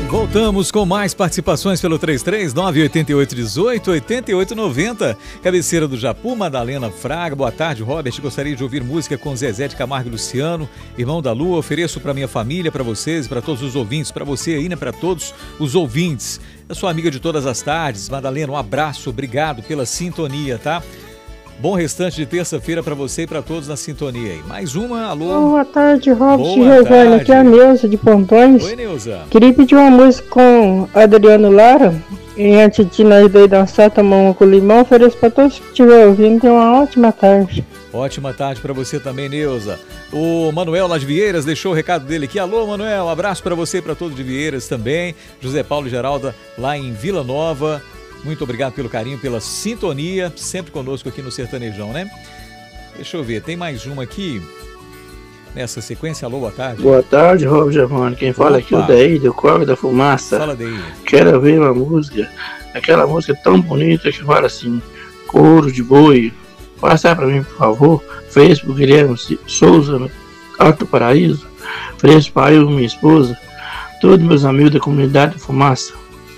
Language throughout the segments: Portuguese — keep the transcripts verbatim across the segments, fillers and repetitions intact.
Voltamos com mais participações pelo três três nove oito oito um oito oito oito nove zero. Cabeceira do Japu, Madalena Fraga. Boa tarde, Robert. Gostaria de ouvir música com Zezé de Camargo e Luciano, Irmão da Lua. Ofereço para minha família, para vocês, para todos os ouvintes, para você aí, né? Para todos os ouvintes. Eu sou amiga de todas as tardes. Madalena, um abraço. Obrigado pela sintonia, tá? Bom restante de terça-feira para você e para todos na sintonia aí. Mais uma, alô. Boa tarde, Robson Boa Giovanni. tarde. Aqui é a Neuza de Pontões. Oi, Neuza. Queria pedir uma música com Adriano Lara. E antes de nós dois dançar, tomar uma com limão, ofereço para todos que estiverem ouvindo. Tenham uma ótima tarde. Ótima tarde para você também, Neuza. O Manuel lá de Vieiras deixou o recado dele aqui. Alô, Manuel, um abraço para você e para todos de Vieiras também. José Paulo e Geralda lá em Vila Nova. Muito obrigado pelo carinho, pela sintonia, sempre conosco aqui no Sertanejão, né? Deixa eu ver, tem mais uma aqui nessa sequência. Alô, boa tarde. Boa tarde, Rob Giovanni. Quem fala aqui é o Daí, do Corvo da Fumaça. Fala, Daí. Quero ouvir uma música, aquela música tão bonita que fala assim, couro de boi. Passa pra mim, por favor. Fez pro Guilherme Souza, Alto Paraíso. Fez para eu, minha esposa, todos meus amigos da comunidade da Fumaça.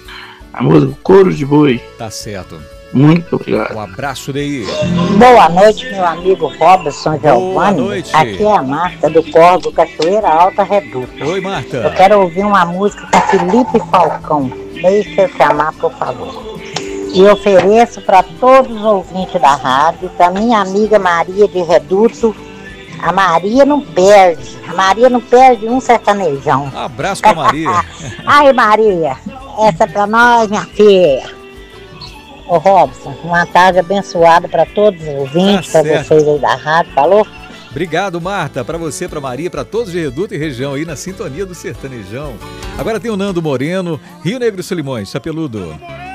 A música Couro de Boi. Tá certo. Muito obrigado. Um abraço daí. Boa noite, meu amigo Robson Giovanni. Boa noite. Aqui é a Marta do Corvo Cachoeira Alta Reduta. Oi, Marta. Eu quero ouvir uma música com Felipe Falcão. Deixa eu chamar, por favor. E ofereço para todos os ouvintes da rádio, para minha amiga Maria de Reduto. A Maria não perde. A Maria não perde um sertanejão. Abraço pra Maria. Ai, Maria. Essa é pra nós, minha filha. Ô, Robson, uma tarde abençoada para todos os ouvintes, Tá para certo. vocês aí da rádio, falou? Obrigado, Marta. Pra você, pra Maria, pra todos de Reduto e região aí na sintonia do Sertanejão. Agora tem o Nando Moreno, Rio Negro e Solimões, Chapeludo.